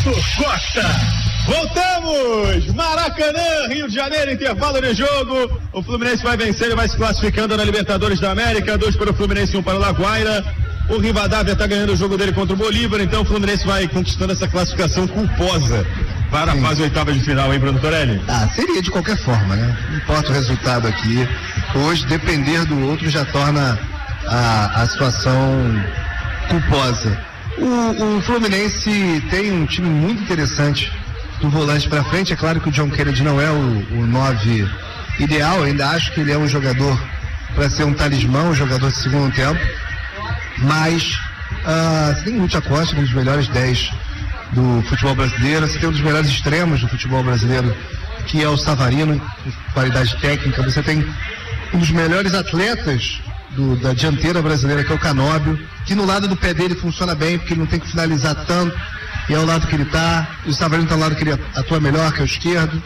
Renato Costa. Voltamos! Maracanã, Rio de Janeiro, intervalo de jogo. O Fluminense vai vencer e vai se classificando na Libertadores da América. 2 para o Fluminense e 1 para o La Guaira. O Rivadavia está ganhando o jogo dele contra o Bolívar, então o Fluminense vai conquistando essa classificação culposa para a fase oitava de final, hein, Bruno Torelli? Seria de qualquer forma, né? Não importa o resultado aqui. Hoje, depender do outro já torna a situação culposa. O Fluminense tem um time muito interessante do volante para frente. É claro que o John Kennedy não é o 9 ideal, ainda acho que ele é um jogador para ser um talismã, um jogador de segundo tempo, mas você tem o Lúcio Acosta, um dos melhores 10 do futebol brasileiro. Você tem um dos melhores extremos do futebol brasileiro, que é o Savarino, com qualidade técnica. Você tem um dos melhores atletas da dianteira brasileira, que é o Canóbio, que no lado do pé dele funciona bem, porque ele não tem que finalizar tanto, e é o lado que ele tá. E o Savarino está no lado que ele atua melhor, que é o esquerdo.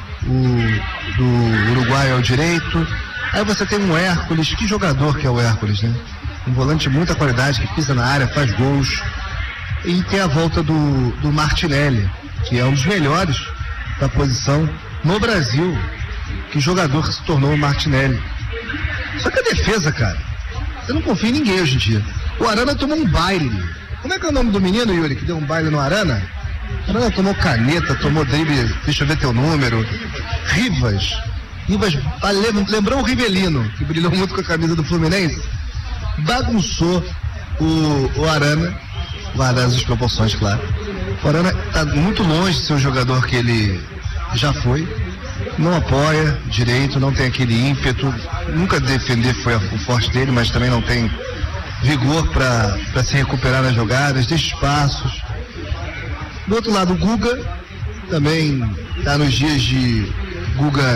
O do Uruguai é o direito. Aí você tem um Hércules. Que jogador que é o Hércules, né? Um volante de muita qualidade, que pisa na área, faz gols. E tem a volta do Martinelli, que é um dos melhores da posição no Brasil. Que jogador que se tornou o Martinelli. Só que a defesa, cara, você não confia em ninguém hoje em dia. O Arana tomou um baile. Como é que é o nome do menino, Yuri, que deu um baile no Arana? O Arana tomou caneta, tomou drible, deixa eu ver teu número. Rivas lembrou o Rivelino, que brilhou muito com a camisa do Fluminense. Bagunçou o Arana, guardadas as proporções, claro. O Arana está muito longe de ser o jogador que ele já foi. Não apoia direito, não tem aquele ímpeto. Nunca defender foi o forte dele, mas também não tem vigor para se recuperar nas jogadas, deixa espaços. Do outro lado, o Guga também está nos dias de Guga